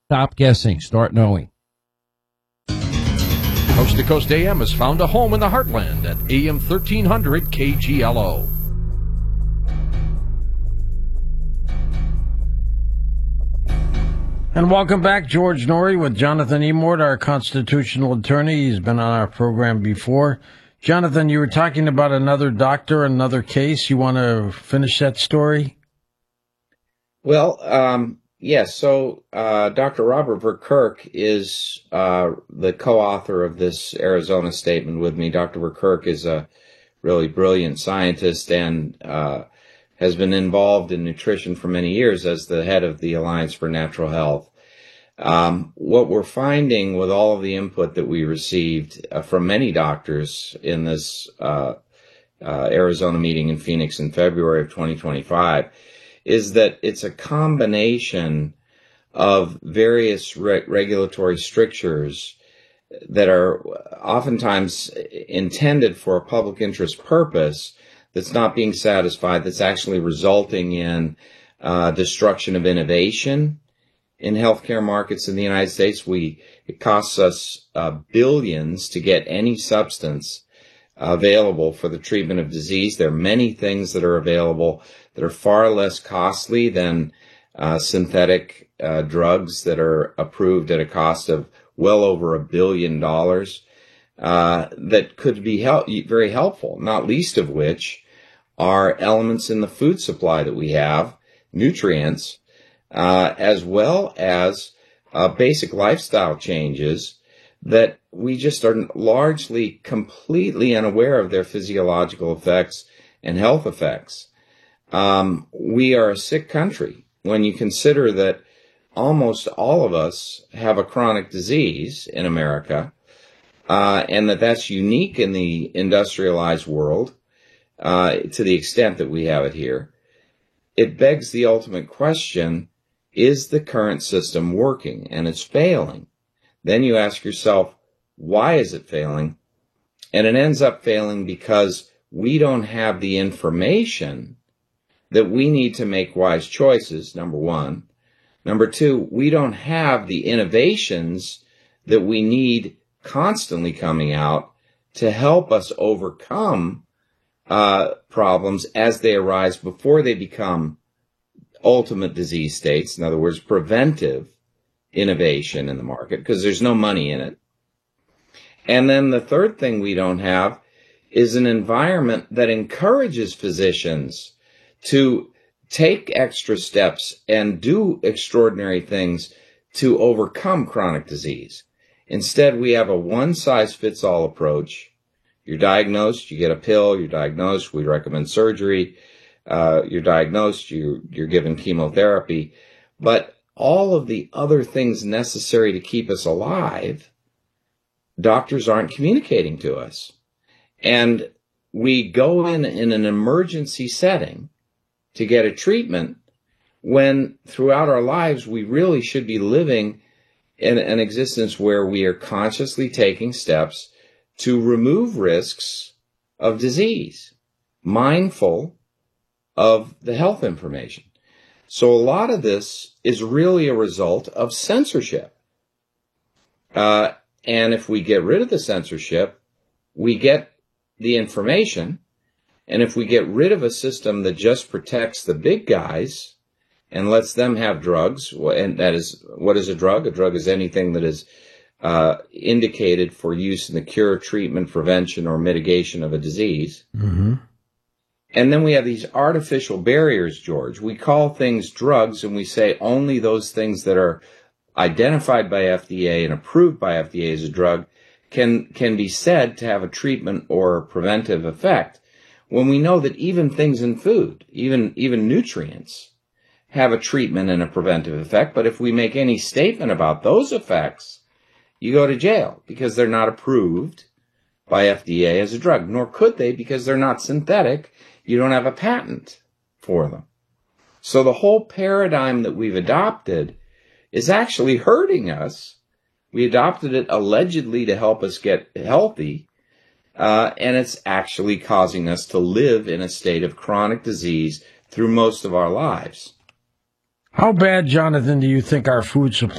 Stop guessing. Start knowing. Coast to Coast AM has found a home in the heartland at AM 1300 KGLO. And welcome back, George Noory with Jonathan Emord, our constitutional attorney. He's been on our program before. Jonathan, you were talking about another doctor, another case. You want to finish that story? Well, yes. So Dr. Robert Verkerk is the co-author of this Arizona statement with me. Dr. Verkerk is a really brilliant scientist and has been involved in nutrition for many years as the head of the Alliance for Natural Health. What we're finding with all of the input that we received from many doctors in this Arizona meeting in Phoenix in February of 2025 is that it's a combination of various regulatory strictures that are oftentimes intended for a public interest purpose that's not being satisfied, that's actually resulting in destruction of innovation in healthcare markets in the United States. It costs us billions to get any substance available for the treatment of disease. There are many things that are available that are far less costly than synthetic drugs that are approved at a cost of well over $1 billion that could be very helpful, not least of which are elements in the food supply that we have, nutrients, as well as basic lifestyle changes that we just are largely completely unaware of their physiological effects and health effects. We are a sick country when you consider that almost all of us have a chronic disease in America, and that's unique in the industrialized world to the extent that we have it here. It begs the ultimate question, is the current system working? And it's failing. Then you ask yourself, why is it failing? And it ends up failing because we don't have the information that we need to make wise choices, number one. Number two, we don't have the innovations that we need constantly coming out to help us overcome problems as they arise before they become ultimate disease states. In other words, preventive innovation in the market, because there's no money in it. And then the third thing we don't have is an environment that encourages physicians to take extra steps and do extraordinary things to overcome chronic disease. Instead, we have a one-size-fits-all approach. You're diagnosed, you get a pill, you're diagnosed, we recommend surgery, you're diagnosed, you're given chemotherapy. But all of the other things necessary to keep us alive, doctors aren't communicating to us. And we go in an emergency setting to get a treatment when throughout our lives we really should be living in an existence where we are consciously taking steps to remove risks of disease, mindful of the health information. So a lot of this is really a result of censorship. And if we get rid of the censorship, we get the information. And if we get rid of a system that just protects the big guys and lets them have drugs, and that is, what is a drug? A drug is anything that is indicated for use in the cure, treatment, prevention, or mitigation of a disease. Mm-hmm. And then we have these artificial barriers, George. We call things drugs, and we say only those things that are identified by FDA and approved by FDA as a drug can be said to have a treatment or preventive effect, when we know that even things in food, even nutrients, have a treatment and a preventive effect. But if we make any statement about those effects, you go to jail because they're not approved by FDA as a drug, nor could they because they're not synthetic. You don't have a patent for them. So the whole paradigm that we've adopted is actually hurting us. We adopted it allegedly to help us get healthy, and it's actually causing us to live in a state of chronic disease through most of our lives. How bad, Jonathan, do you think our food supply